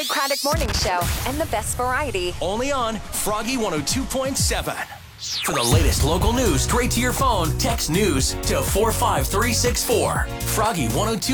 Craddock Morning Show and the best variety. Only on Froggy 102.7. For the latest local news straight to your phone, text news to 45364. Froggy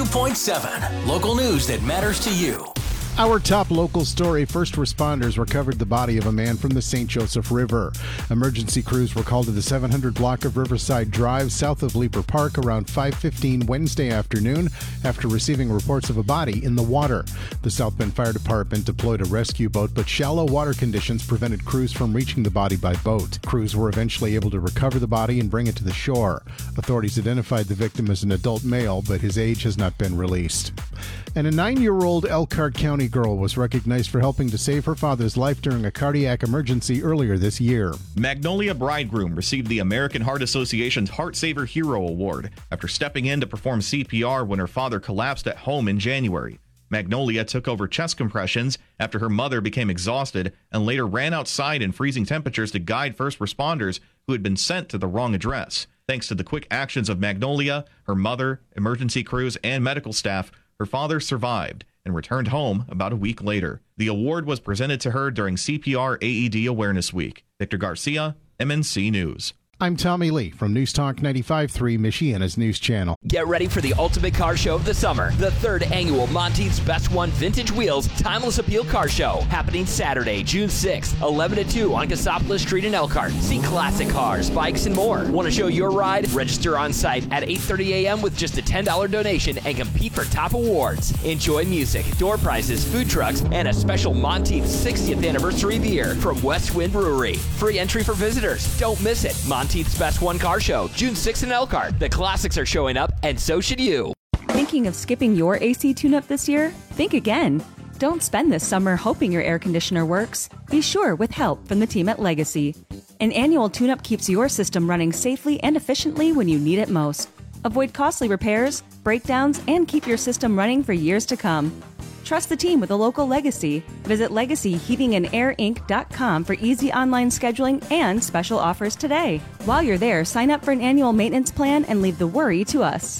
102.7. Local news that matters to you. Our top local story, first responders recovered the body of a man from the St. Joseph River. Emergency crews were called to the 700 block of Riverside Drive south of Leaper Park around 5:15 Wednesday afternoon after receiving reports of a body in the water. The South Bend Fire Department deployed a rescue boat, but shallow water conditions prevented crews from reaching the body by boat. Crews were eventually able to recover the body and bring it to the shore. Authorities identified the victim as an adult male, but his age has not been released. And a 9-year-old Elkhart County girl was recognized for helping to save her father's life during a cardiac emergency earlier this year. Magnolia Bridegroom received the American Heart Association's Heart Saver Hero Award after stepping in to perform CPR when her father collapsed at home in January. Magnolia took over chest compressions after her mother became exhausted and later ran outside in freezing temperatures to guide first responders who had been sent to the wrong address. Thanks to the quick actions of Magnolia, her mother, emergency crews, and medical staff, her father survived and returned home about a week later. The award was presented to her during CPR AED Awareness Week. Victor Garcia, MNC News. I'm Tommy Lee from News Talk 95.3, Michiana's news channel. Get ready for the ultimate car show of the summer. The 3rd annual Monteith's Best One Vintage Wheels Timeless Appeal Car Show. Happening Saturday, June 6th, 11 to 2 on Cassopolis Street in Elkhart. See classic cars, bikes, and more. Want to show your ride? Register on site at 8:30 a.m. with just a $10 donation and compete for top awards. Enjoy music, door prizes, food trucks, and a special Monteith's 60th anniversary beer from West Wind Brewery. Free entry for visitors. Don't miss it. Monteith's Best One Car Show, June 6th in Elkhart. The classics are showing up, and so should you. Thinking of skipping your AC tune-up this year? Think again. Don't spend this summer hoping your air conditioner works. Be sure with help from the team at Legacy. An annual tune-up keeps your system running safely and efficiently when you need it most. Avoid costly repairs, breakdowns, and keep your system running for years to come. Trust the team with a local Legacy. Visit LegacyHeatingandAirInc.com for easy online scheduling and special offers today. While you're there, sign up for an annual maintenance plan and leave the worry to us.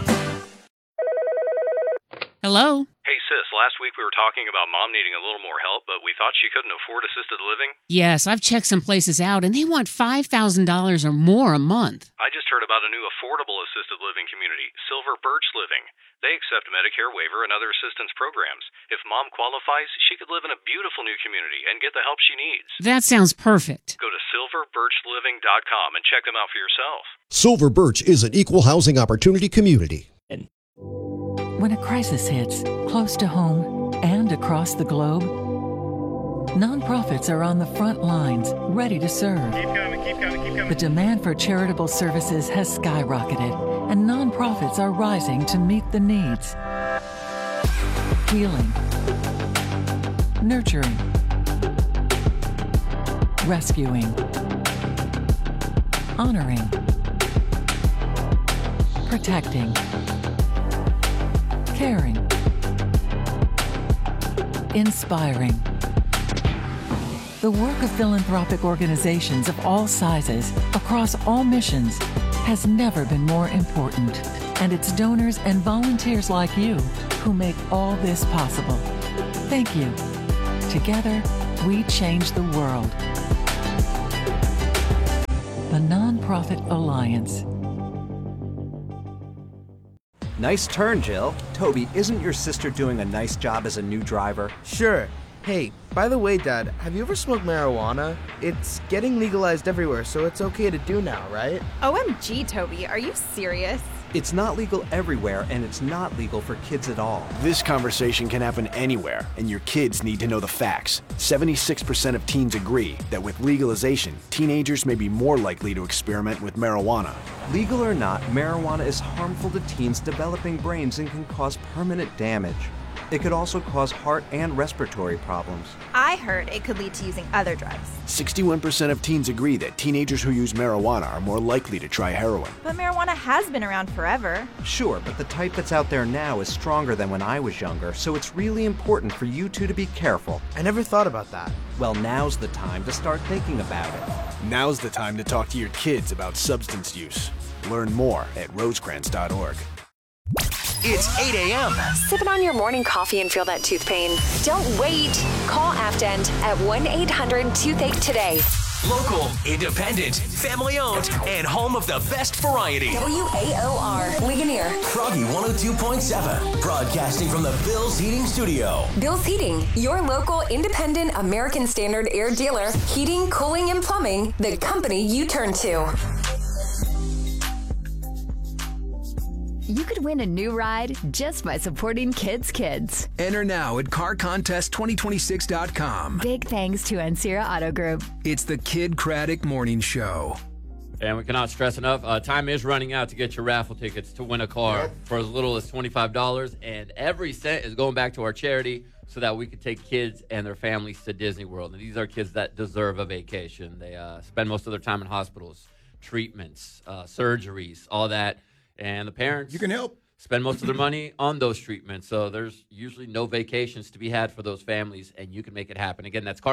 Hello? Hey sis, last week we were talking about Mom needing a little more help, but we thought she couldn't afford assisted living. Yes, I've checked some places out, and they want $5,000 or more a month. I just heard about a new affordable assisted living community, Silver Birch Living. They accept Medicare waiver and other assistance programs. If Mom qualifies, she could live in a beautiful new community and get the help she needs. That sounds perfect. Go to silverbirchliving.com and check them out for yourself. Silver Birch is an equal housing opportunity community. When a crisis hits, close to home and across the globe, nonprofits are on the front lines, ready to serve. Keep coming. The demand for charitable services has skyrocketed, and nonprofits are rising to meet the needs. Healing, nurturing, rescuing, honoring, protecting, caring, inspiring. The work of philanthropic organizations of all sizes, across all missions, has never been more important. And it's donors and volunteers like you who make all this possible. Thank you. Together, we change the world. The Nonprofit Alliance. Nice turn, Jill. Toby, isn't your sister doing a nice job as a new driver? Sure. Hey, by the way, Dad, have you ever smoked marijuana? It's getting legalized everywhere, so it's okay to do now, right? OMG, Toby, are you serious? It's not legal everywhere, and it's not legal for kids at all. This conversation can happen anywhere, and your kids need to know the facts. 76% of teens agree that with legalization, teenagers may be more likely to experiment with marijuana. Legal or not, marijuana is harmful to teens' developing brains and can cause permanent damage. It could also cause heart and respiratory problems. I heard it could lead to using other drugs. 61% of teens agree that teenagers who use marijuana are more likely to try heroin. But marijuana has been around forever. Sure, but the type that's out there now is stronger than when I was younger, so it's really important for you two to be careful. I never thought about that. Well, now's the time to start thinking about it. Now's the time to talk to your kids about substance use. Learn more at rosecrans.org. It's 8 a.m. Sip it on your morning coffee and feel that tooth pain. Don't wait. Call Afdent at 1-800-TOOTHACHE today. Local, independent, family-owned, and home of the best variety. WAOR, Ligonier. Froggy 102.7, broadcasting from the Bill's Heating Studio. Bill's Heating, your local independent American Standard air dealer. Heating, cooling, and plumbing, the company you turn to. You could win a new ride just by supporting Kids Kids. Enter now at CarContest2026.com. Big thanks to Ancira Auto Group. It's the Kid Craddock Morning Show. And we cannot stress enough, time is running out to get your raffle tickets to win a car for as little as $25. And every cent is going back to our charity so that we can take kids and their families to Disney World. And these are kids that deserve a vacation. They spend most of their time in hospitals, treatments, surgeries, all that. And the parents, you can help, spend most of their money on those treatments. So there's usually no vacations to be had for those families, and you can make it happen. Again, that's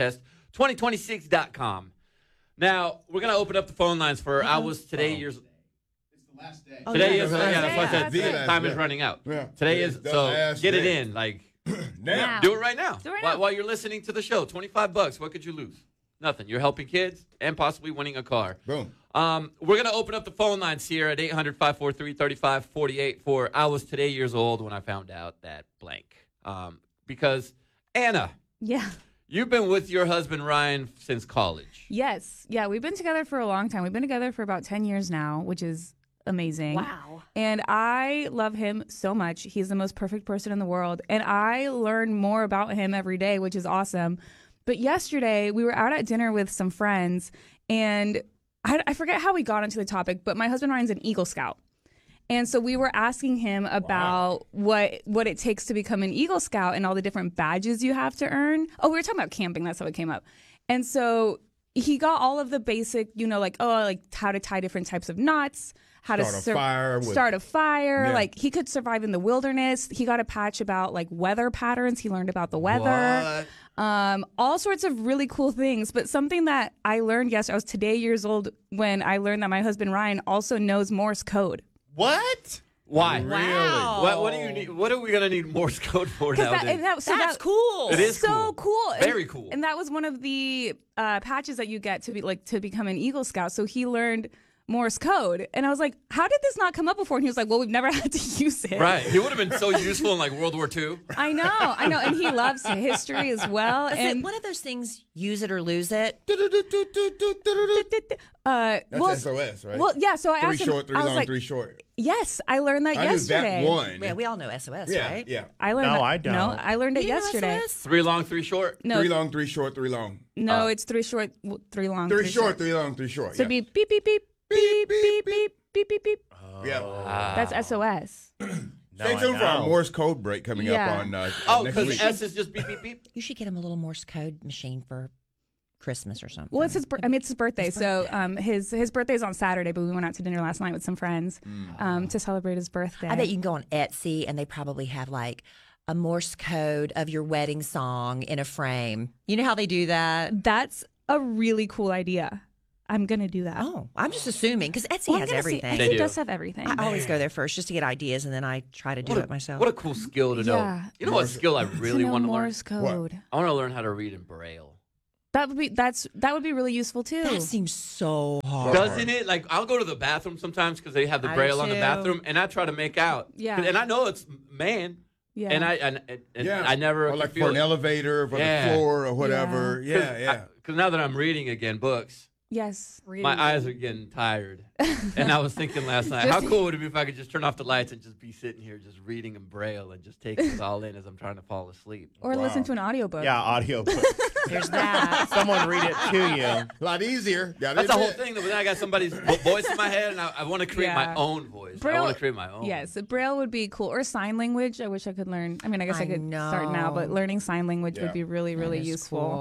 CarContest2026.com. Now, we're going to open up the phone lines for ours today. It's the last day. Today is, that's what I said. Time is running out. Yeah. Today is, so get it in. Like, now. Do it right now. While you're listening to the show. $25. What could you lose? Nothing. You're helping kids and possibly winning a car. Boom. We're going to open up the phone lines here at 800-543-3548 for I was today years old when I found out that blank. Because, Anna. Yeah. You've been with your husband, Ryan, since college. Yes. Yeah, we've been together for a long time. We've been together for about 10 years now, which is amazing. Wow. And I love him so much. He's the most perfect person in the world. And I learn more about him every day, which is awesome. But yesterday, we were out at dinner with some friends, and I forget how we got into the topic, but my husband Ryan's an Eagle Scout. And so we were asking him about what it takes to become an Eagle Scout and all the different badges you have to earn. Oh, we were talking about camping. That's how it came up. And so he got all of the basic, like how to tie different types of knots, how start a fire. Yeah. Like he could survive in the wilderness. He got a patch about like weather patterns. He learned about the weather. All sorts of really cool things. But something that I learned yesterday, I was today years old when I learned that my husband Ryan also knows Morse code. What? Why? Wow. What do you need? What are we gonna need Morse code for nowadays? That's cool. It is so cool. Very cool. And that was one of the patches that you get to become an Eagle Scout. So he learned Morse code, and I was like, "How did this not come up before?" And he was like, "Well, we've never had to use it." Right. He would have been so useful in like World War II. I know, and he loves history as well. Is and it one of those things, use it or lose it? That's SOS, right? Well, yeah. So I asked three him. short, three I was long, like, three short. Yes, I learned that yesterday. I knew that one. Yeah, we all know SOS, right? Yeah. I learned. No, that, I don't. No, I learned it You know yesterday. SOS? 3 long, 3 short. No, 3 long, 3 short, 3 long. No, it's 3 short, 3 long. 3 short, 3 long, 3 short. So it'd be beep beep beep beep beep beep beep beep beep. Yeah. That's SOS. Stay tuned for our Morse code break coming up on next because week. S is just beep beep beep. You should get him a little Morse code machine for Christmas or something. Well, it's his birthday. So his birthday's on Saturday, but we went out to dinner last night with some friends to celebrate his birthday. I bet you can go on Etsy and they probably have like a Morse code of your wedding song in a frame. You know how they do that? That's a really cool idea. I'm going to do that. Oh, I'm just assuming because Etsy has everything. Etsy does have everything. I always go there first just to get ideas, and then I try to do it myself. What a cool skill to know. Yeah. You know what skill I really want to learn? Morse code. I want to learn how to read in Braille. That would be really useful too. That seems so hard. Doesn't it? Like I'll go to the bathroom sometimes because they have the Braille on the bathroom, and I try to make out. Yeah. And I know it's man. Yeah. And I never or like feel for an elevator, for the floor, or whatever. Yeah. Because now that I'm reading again books. Yes. My eyes are getting tired. And I was thinking last night, how cool would it be if I could just turn off the lights and just be sitting here just reading in Braille and just taking it all in as I'm trying to fall asleep. Or listen to an audiobook. Yeah, audiobook. There's that. Someone read it to you. A lot easier. That's the whole thing. But then I got somebody's voice in my head, and I want to create my own voice. Braille, I want to create my own. Yes, Braille would be cool. Or sign language. I wish I could learn. I mean, I guess I could start now, but learning sign language would be really, really useful. Cool.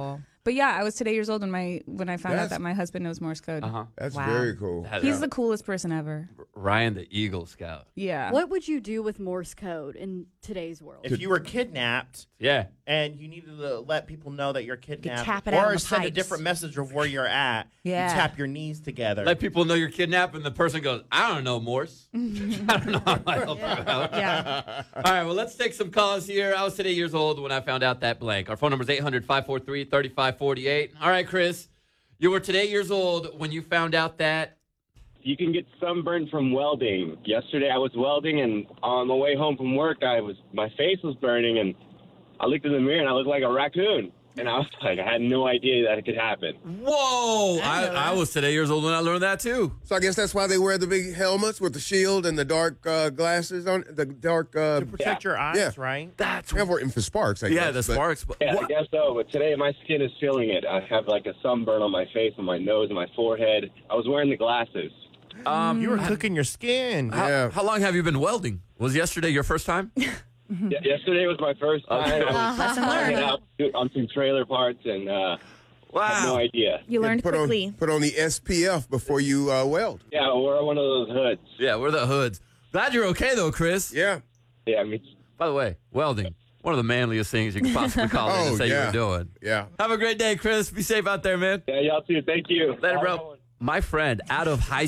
But yeah, I was today years old when I found out that my husband knows Morse code. That's very cool. He's the coolest person ever. Ryan, the Eagle Scout. Yeah. What would you do with Morse code in today's world? If you were kidnapped, and you needed to let people know that you're kidnapped, tap it out on or the send a pipes. different message of where you're at, Yeah. you tap your knees together. Let people know you're kidnapped, and the person goes, I don't know Morse. I don't know how I help you out. Yeah. All right, well, let's take some calls here. I was today years old when I found out that blank. Our phone number is 800-543-3548. All right, Chris, you were today years old when you found out that you can get sunburned from welding. Yesterday I was welding, and on the way home from work, my face was burning, and I looked in the mirror and I looked like a raccoon. And I was like, I had no idea that it could happen. Whoa! I was today years old when I learned that too. So I guess that's why they wear the big helmets with the shield and the dark glasses on the dark to protect your eyes, right? That's for sparks. I guess, the sparks. Yeah, I guess so. But today my skin is feeling it. I have like a sunburn on my face, on my nose, and my forehead. I was wearing the glasses. You were cooking your skin. How long have you been welding? Was yesterday your first time? Yeah, yesterday was my first time. I was hanging out on some trailer parts, and I had no idea. You learned quickly. Put on the SPF before you weld. Yeah, we're one of those hoods. Yeah, we're the hoods. Glad you're okay though, Chris. Yeah. Yeah, I mean. By the way, welding, one of the manliest things you could possibly call in and say you were doing. Yeah. Have a great day, Chris. Be safe out there, man. Yeah, y'all too. Thank you. Later, bro. My friend out of high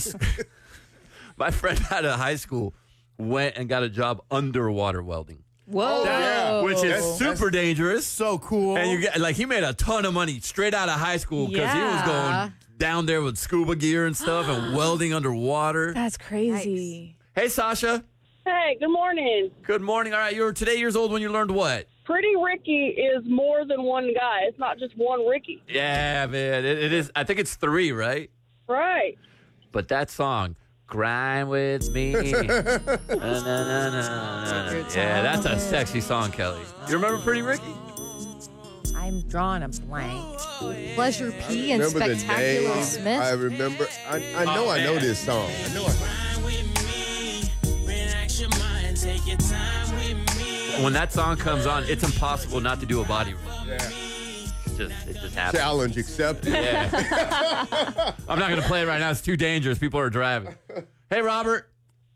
school went and got a job underwater welding. Whoa. Which is super dangerous. So cool. And you get he made a ton of money straight out of high school because he was going down there with scuba gear and stuff and welding underwater. That's crazy. Hey, Sasha. Hey, good morning. Good morning. All right, you were today years old when you learned what? Pretty Ricky is more than one guy. It's not just one Ricky. Yeah, man. It is. I think it's 3, right? Right. But that song, Grind With Me. Yeah, that's a sexy song, Kelly. You remember Pretty Ricky? I'm drawing a blank. Pleasure P and Remember the Spectacular name? Smith. I remember. I know I know this song. I know When that song comes on, it's impossible not to do a body roll. Yeah. It just happens. Challenge accepted. Yeah. I'm not going to play it right now. It's too dangerous. People are driving. Hey, Robert.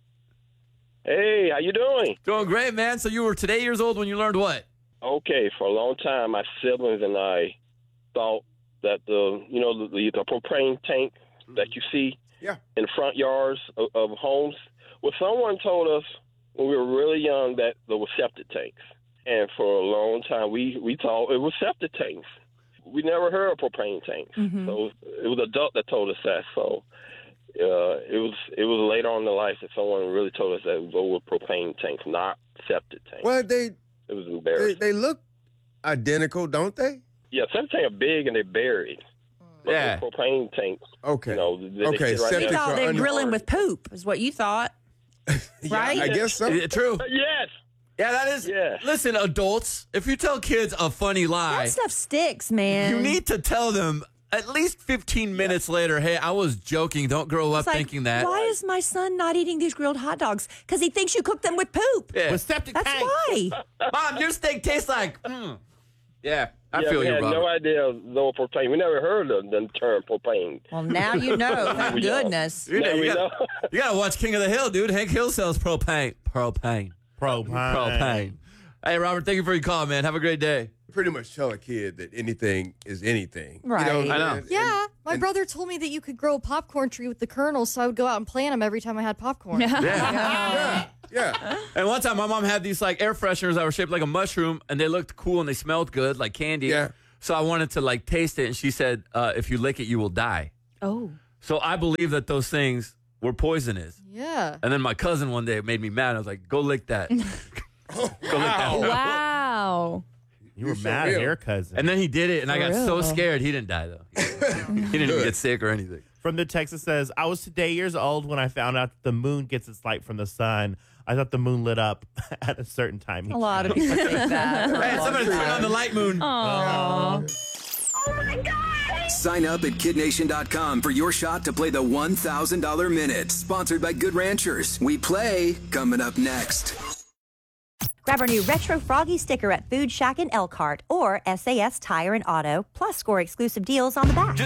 Hey, how you doing? Doing great, man. So you were today years old when you learned what? Okay, for a long time, my siblings and I thought that the propane tank that you see in front yards of homes, well, someone told us when we were really young that there were septic tanks. And for a long time, we thought it was septic tanks. We never heard of propane tanks. Mm-hmm. So it was an adult that told us that. So it was later on in life that someone really told us that they were propane tanks, not septic tanks. Well, it was embarrassing. they look identical, don't they? Yeah, septic tanks are big and they're buried. But Yeah. the propane tanks. Okay. You know, they Okay, sit right You there. thought they were grilling with poop, is what you thought. Right? I guess so. Is it true? Yes. Yeah, that is. Yeah. Listen, adults, if you tell kids a funny lie, That stuff sticks, man. you need to tell them at least 15 minutes later, hey, I was joking. Don't grow up It's like, thinking that. why is my son not eating these grilled hot dogs? Because he thinks you cook them with poop. Yeah. With septic That's tanks. why. Mom, your steak tastes like. Yeah, I feel we you, had Robert. no idea no propane. We never heard of the term propane. Well, now you know. Thank We know. goodness. You Now we know. gotta watch King of the Hill, dude. Hank Hill sells propane. Propane. Hey, Robert, thank you for your call, man. Have a great day. Pretty much tell a kid that anything is anything. Right. You know, I know. and- Yeah, my and- brother told me that you could grow a popcorn tree with the kernels, so I would go out and plant them every time I had popcorn. Yeah. Yeah. And one time, my mom had these like air fresheners that were shaped like a mushroom, and they looked cool and they smelled good, like candy. Yeah. So I wanted to like taste it, and she said, "If you lick it, you will die." Oh. So I believe that those things were poisonous. Yeah. And then my cousin one day made me mad. I was like, "Go lick that." Go lick that. Wow. You were so mad real. at your cousin. And then he did it, and I For got so real. scared. He didn't die though. He didn't even get sick or anything. From the text, it says, I was today years old when I found out that the moon gets its light from the sun. I thought the moon lit up at a certain time. A lot of people think that. Hey, somebody turn on the light moon. Aww. Sign up at KidNation.com for your shot to play the $1,000 Minute. Sponsored by Good Ranchers. We play coming up next. Grab our new Retro Froggy sticker at Food Shack and Elkhart or SAS Tire and Auto, plus score exclusive deals on the back.